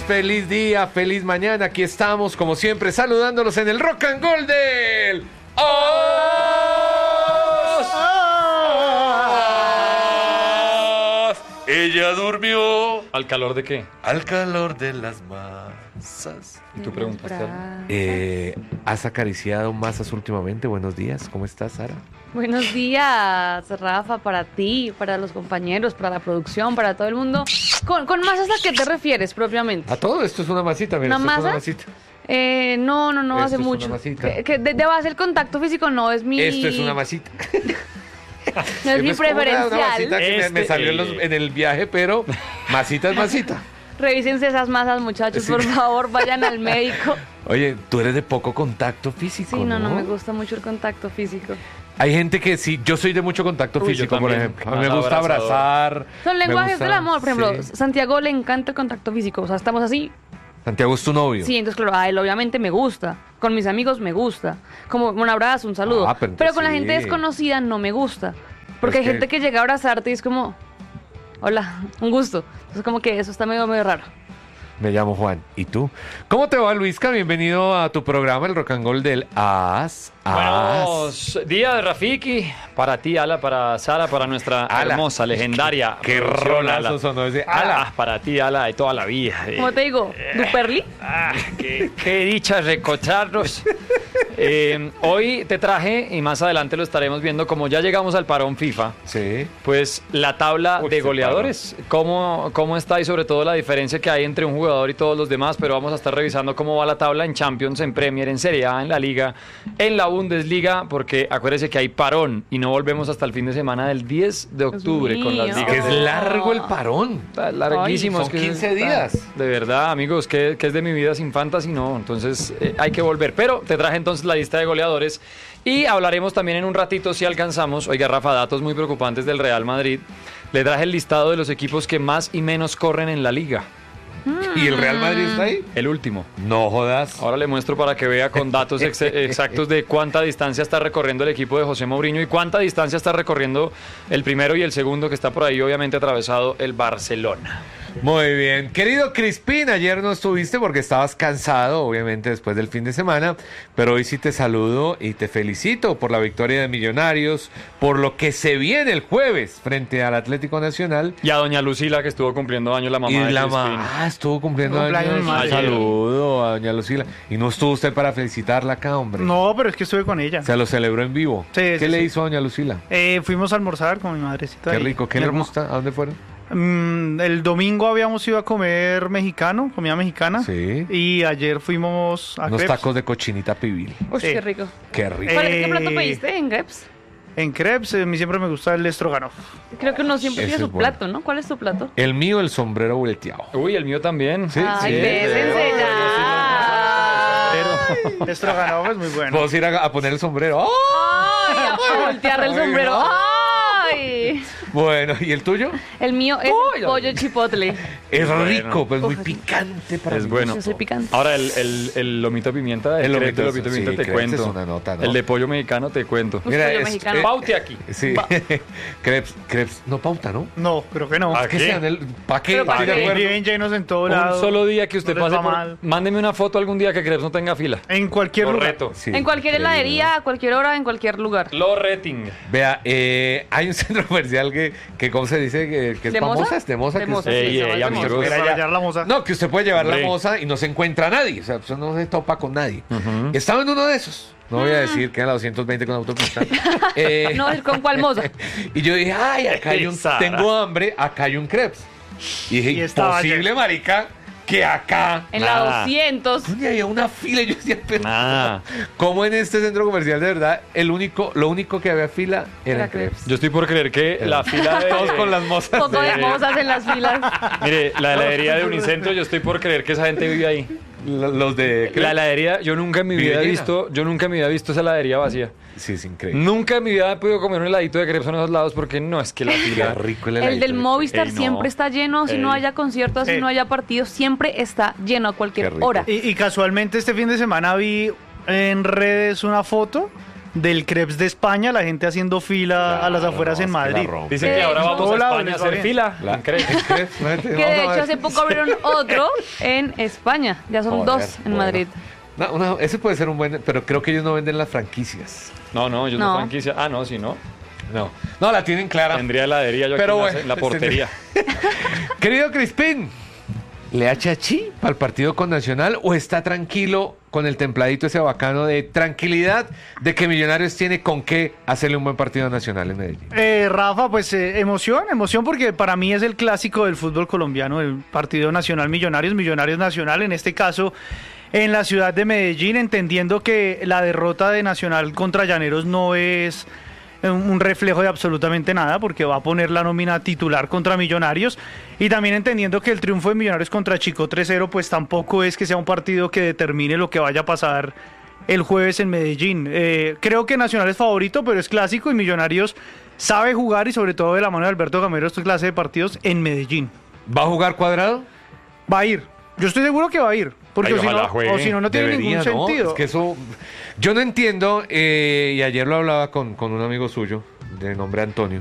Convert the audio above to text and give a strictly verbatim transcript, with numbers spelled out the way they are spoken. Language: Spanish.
feliz día, feliz mañana. Aquí estamos, como siempre, saludándolos en el Rock and Roll del Os. Ella durmió. ¿Al calor de qué? Al calor de las masas. ¿Y tú preguntaste algo? Eh, ¿Has acariciado masas últimamente? Buenos días, ¿cómo estás, Sara? Buenos días, Rafa, para ti, para los compañeros, para la producción, para todo el mundo. ¿Con, con masas a qué te refieres propiamente? A todo esto es una masita, mira, ¿Una esto es masa? una masita. Eh, no, no, no, Esto hace es una mucho. masita. Que, que de, de base el contacto físico no es mi... Esto es una masita. No es mi como una- preferencial. Una masita que me- Este, me, salió en, los- eh. en el viaje, pero masita es masita. Revísense esas masas, muchachos, Sí. por favor, vayan al médico. Oye, tú eres de poco contacto físico, Sí, no, ¿no? no me gusta mucho el contacto físico. Hay gente que sí, yo soy de mucho contacto Uy, yo físico, por también. ejemplo. A mí me Más gusta abrazador. abrazar. Son me lenguajes gusta- del amor, por ejemplo, sí. Santiago le encanta el contacto físico, o sea, estamos así. Santiago es tu novio. Sí, entonces claro, a él obviamente me gusta, con mis amigos me gusta, como un abrazo, un saludo, Ah, pero pero con la sí. gente desconocida no me gusta, porque Es hay que- gente que llega a abrazarte y es como, hola, un gusto, entonces como que eso está medio, medio raro. Me llamo Juan. ¿Y tú? ¿Cómo te va, Luisca? Bienvenido a tu programa, el Rock and Roll del As. As. Buenos días, Rafiki. Para ti, Ala, para Sara, para nuestra Ala. hermosa, legendaria. Qué producción, rolazo Ala. sonó ese. Ala, Ala. para ti, Ala, de toda la vida. Eh, ¿Cómo te digo? ¿Duperli? Ah, qué, qué dicha reconcharnos. Eh, hoy te traje, y más adelante lo estaremos viendo, como ya llegamos al parón FIFA, Sí. pues la tabla Uy, de ese goleadores, cómo, cómo está y sobre todo la diferencia que hay entre un jugador y todos los demás, pero vamos a estar revisando cómo va la tabla en Champions, en Premier, en Serie A, en la Liga, en la Bundesliga, porque acuérdese que hay parón y no volvemos hasta el fin de semana del diez de octubre con las mío. ligas. Que es de- largo el parón. Está larguísimo. Ay, es que son quince días. De verdad, amigos, que, que es de mi vida sin fantasy, no. Entonces eh, hay que volver. Pero te traje entonces la lista de goleadores y hablaremos también en un ratito si alcanzamos. Oiga, Rafa, datos muy preocupantes del Real Madrid. Le traje el listado de los equipos que más y menos corren en la liga. ¿Y el Real Madrid está ahí? El último. No jodas. Ahora le muestro para que vea con datos ex- exactos de cuánta distancia está recorriendo el equipo de José Mourinho y cuánta distancia está recorriendo el primero y el segundo, que está por ahí obviamente atravesado, el Barcelona. Muy bien. Querido Crispín, ayer no estuviste porque estabas cansado, obviamente, después del fin de semana, pero hoy sí te saludo y te felicito por la victoria de Millonarios, por lo que se viene el jueves frente al Atlético Nacional. Y a doña Lucila, que estuvo cumpliendo años la mamá Y de la Crispín. mamá estuvo cumpliendo Cumpleaños años. mi madre. Un saludo a doña Lucila. Y no estuvo usted para felicitarla acá, hombre. No, pero es que estuve con ella. Se lo celebró en vivo. Sí, ¿Qué sí, le sí. hizo a doña Lucila? Eh, fuimos a almorzar con mi madrecita. Qué y rico. ¿Qué mi le herma- gusta? ¿A dónde fueron? Mm, el domingo habíamos ido a comer mexicano, comida mexicana. Sí. Y ayer fuimos a Unos Crepes. tacos de cochinita pibil. Uy, Sí. qué rico. Qué rico. ¿Cuál- Eh, ¿Qué plato pediste en Grapes? En Crepes, eh, a mí siempre me gusta el stroganoff. Creo que uno siempre Ese tiene es su bueno. plato, ¿no? ¿Cuál es tu plato? El mío, el sombrero volteado. Uy, el mío también. Sí, Ay, sí. bésense ya. Pero stroganoff es muy bueno. Vamos a ir a, a poner el sombrero. ¡Oh! Ay, a voltear el Ay, sombrero. no. Ay. Bueno, ¿y el tuyo? El mío es Uy, el pollo chipotle. Es Bueno. rico, pero es muy Uf, picante para Es mí. bueno. Yo soy picante. Ahora el, el, el lomito de pimienta, de El Crepes lomito, de lomito de sí, pimienta te Crepes cuento. es una nota, ¿no? El de pollo mexicano te cuento. Uf, pollo es- mexicano. eh, Paute aquí. Sí. crepes, crepes, no pauta, ¿no? No, creo que no. ¿A ¿Qué qué? sean el ¿Para qué? Pero ¿pa' Estoy de qué? acuerdo. Viven llenos en todo Un lado. solo día que usted no les pase va por... mal. Mándeme una foto algún día que Crepes no tenga fila. En cualquier Lo lugar. reto. Sí, En cualquier increíble. heladería, a cualquier hora, en cualquier lugar. Lo rating. Vea, eh, hay un centro comercial que, que ¿cómo se dice? Que, que es ¿De famosa, moza? es de moza. De que moza, usted- Ey, sí, ey, se va amigos. de moza. Para Vaya- hallar la moza. No, que usted puede llevar Hombre. la moza y no se encuentra nadie. O sea, eso no se topa con nadie. Estaba en uno de esos. No voy a decir que era la doscientos veinte con autopista. Eh, No, ¿con cuál moza? Y yo dije, ay, acá hay un... Sara. Tengo hambre, acá hay un crepes. Y dije, Y estaba imposible, lleno. marica, que acá... En Nada. la doscientos. Y había una fila y yo decía, pero... Nada. ¿Cómo en este centro comercial, de verdad, el único, lo único que había fila era Era crepes? crepes. Yo estoy por creer que la fila de... Todos con las mozas. Poco de Sí. mozas en las filas. Mire, la heladería de Unicentro, yo estoy por creer que esa gente vive ahí. L- Los de... La heladería, yo nunca en mi Vive vida he llena. visto, yo nunca en mi vida he visto esa heladería vacía. Sí, es increíble. Nunca en mi vida he podido comer un heladito de crepes en esos lados porque no es que la Qué fila. rico el El heladito del de Movistar Ey, no. siempre está lleno, si no Ey. haya conciertos, si Sí. no haya partidos, siempre está lleno a cualquier Qué rico. hora. Y, y casualmente este fin de semana vi en redes una foto del Crepes de España, la gente haciendo fila a las Claro, afueras no, en es que la Madrid. rompe. Dicen De que ahora hecho- vamos a Todo lado España a les va hacer bien. fila. La- ¿Crees? ¿Es que? Vamos Que a de hecho ver. hace poco abrieron otro en España. Ya son Joder, dos en bueno. Madrid. No, una- ese puede ser un buen, pero creo que ellos no venden las franquicias. No, no, ellos no, No. franquicia. Ah, no, si no. No, no la tienen clara. Tendría heladería yo aquí Pero en la- bueno, en la portería. Querido Crispín, ¿le echa chi para el partido con Nacional o está tranquilo con el templadito ese bacano de tranquilidad de que Millonarios tiene con qué hacerle un buen partido a Nacional en Medellín? Eh, Rafa, pues eh, emoción, emoción porque para mí es el clásico del fútbol colombiano, el partido nacional Millonarios, Millonarios Nacional, en este caso en la ciudad de Medellín, entendiendo que la derrota de Nacional contra Llaneros no es eh, un reflejo de absolutamente nada, porque va a poner la nómina titular contra Millonarios, y también entendiendo que el triunfo de Millonarios contra Chico tres cero, pues tampoco es que sea un partido que determine lo que vaya a pasar el jueves en Medellín. Eh, creo que Nacional es favorito, pero es clásico y Millonarios sabe jugar, y sobre todo de la mano de Alberto Gamero, esta clase de partidos en Medellín. ¿Va a jugar Cuadrado? Va a ir. Yo estoy seguro que va a ir. Porque Ay, o si, ojalá no, juegue. o si no, no tiene Debería, ningún ¿no? sentido. Es que eso... Yo no entiendo, eh, y ayer lo hablaba con, con un amigo suyo, de nombre Antonio,